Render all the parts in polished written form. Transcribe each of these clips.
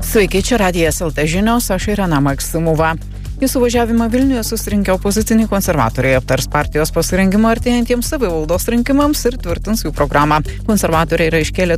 Sveiki, čia Radijas LT žinios, aš Irena Maksimova. Į suvažiavimą Vilniuje susirinkę opoziciniai konservatoriai aptars partijos pasirengimą artėjantiems savivaldos rinkimams ir tvirtins jų programą. Konservatoriai yra iškėlę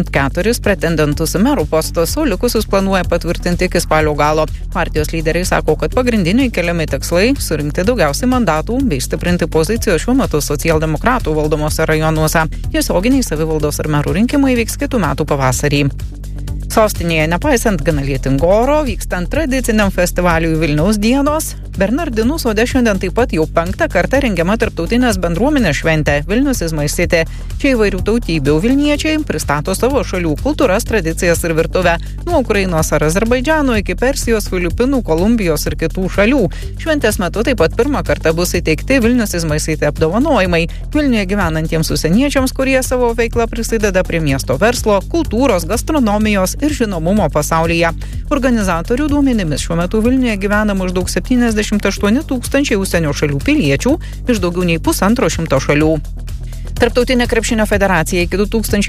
34 pretendentus į merų postus, o likusius planuoja patvirtinti iki spalio galo. Partijos lyderiai sako, kad pagrindiniai keliami tikslai - surinkti daugiausiai mandatų bei stiprinti poziciją šiuo metu socialdemokratų valdomose rajonuose. Tiesioginiai savivaldos ir merų rinkimai vyks kitų metų pavasarį. Sostinėje, nepaisant gana lietingo oro, vykstant tradiciniam festivaliui Vilniaus dienos, Bernardinų sode šiandien taip pat jau 5. kartą rengiama tarptautinės bendruomenės šventė Vilnius is my city. Čia įvairių tautybių vilniečiai pristato savo šalių kultūras, tradicijas ir virtuvę, nuo Ukrainos ar Azerbaidžano iki Persijos, Filipinų, Kolumbijos ir kitų šalių. Šventės metu taip pat pirmą kartą bus įteikti Vilnius is my city apdovanojimai Vilniuje gyvenantiems užsieniečiams, kurie savo veiklą prisideda prie miesto verslo, kultūros, gastronomijos ir žinomumo pasaulyje. Organizatorių duomenimis šiuo metu Vilniuje gyvena maždaug 78 tūkstančiai užsienio šalių piliečių iš daugiau nei 150 šalių. Tarptautinė krepšinio federacija iki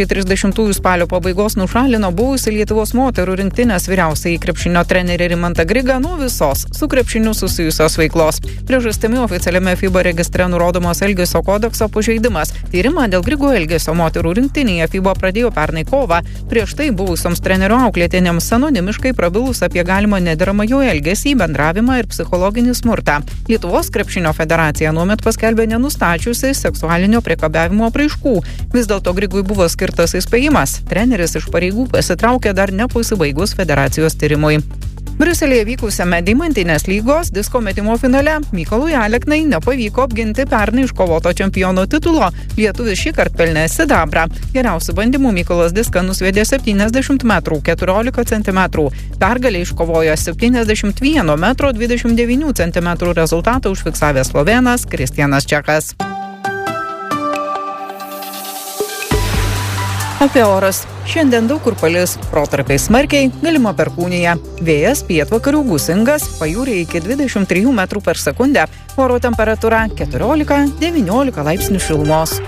2030 spalio pabaigos nušalino buvusi Lietuvos moterų rinktinės vyriausiąjį krepšinio trenerį Rimantą Grigą nuo visos su krepšiniu susijusios veiklos. Priežastimi oficialiame FIBA registre nurodomos Elgesio kodekso pažeidimas. Tyrimą dėl Grigo elgesio moterų rinktinėje FIBA pradėjo pernai kovą. Prieš tai buvusioms trenerio auklėtinėms anonimiškai prabilus apie galimą nederamą jo elgesį, bendravimą ir psichologinį smurtą. Lietuvos krepšinio federacija nuomet paskelbė nenustačiusi seksualinio priekabiavimo apraiškų. Vis dėlto Grigui buvo skirtas įspėjimas. Treneris iš pareigų pasitraukė dar nepasibaigus federacijos tyrimui. Briuselyje vykusiame Deimantinės lygos disko metimo finale Mykolui Aleknai nepavyko apginti pernai iškovoto čempiono titulo. Lietuvis šįkart pelnė sidabrą. Geriausių bandymų Mykolas diską nusviedė 70 metrų 14 cm. Pergalę iškovojo 71 metro 29 cm rezultatą užfiksavęs slovenas Kristianas Čekas. Apie orus. Šiandien daug kur palis, protarpiais smarkiai, galima perkūnija. Vėjas pietvakarių gūsingas, pajūryje iki 23 metrų per sekundę. Oro temperatūra 14-19 laipsnių šilumos.